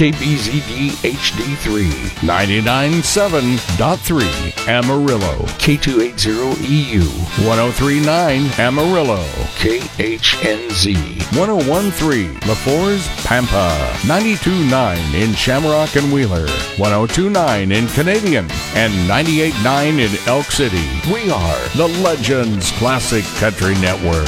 KBZD HD3, 99.7.3 Amarillo, K280EU, 103.9 Amarillo, KHNZ, 101.3 LaForce Pampa, 92.9 in Shamrock and Wheeler, 102.9 in Canadian, and 98.9 in Elk City. We are the Legends Classic Country Network.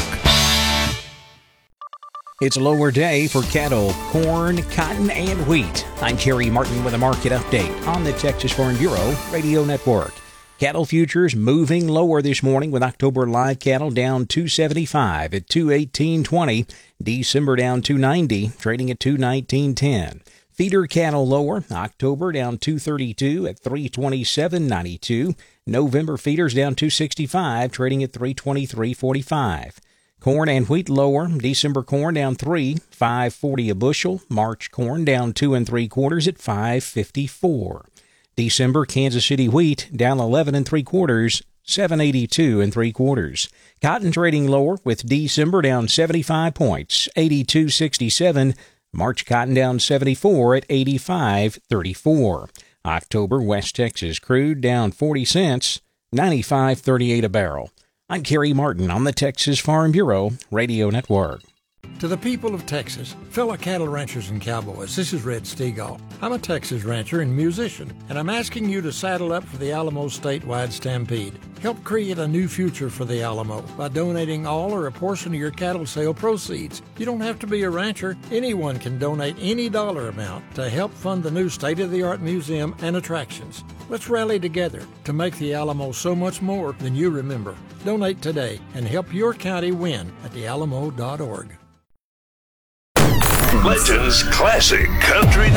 It's a lower day for cattle, corn, cotton, and wheat. I'm Kerry Martin with a market update on the Texas Farm Bureau Radio Network. Cattle futures moving lower this morning with October live cattle down $275 at $218.20. December down $290, trading at $219.10. Feeder cattle lower. October down $232 at $327.92. November feeders down $265, trading at $323.45. Corn and wheat lower. December corn down $5.40 a bushel. March corn down 2 3/4 at $5.54. December Kansas City wheat down 11 3/4, $7.82 3/4. Cotton trading lower with December down 75 points, $82.67. March cotton down 74 at $85.34. October West Texas crude down 40 cents, $95.38 a barrel. I'm Kerry Martin on the Texas Farm Bureau Radio Network. To the people of Texas, fellow cattle ranchers and cowboys, this is Red Stegall. I'm a Texas rancher and musician, and I'm asking you to saddle up for the Alamo Statewide Stampede. Help create a new future for the Alamo by donating all or a portion of your cattle sale proceeds. You don't have to be a rancher. Anyone can donate any dollar amount to help fund the new state-of-the-art museum and attractions. Let's rally together to make the Alamo so much more than you remember. Donate today and help your county win at thealamo.org. Legends Classic Country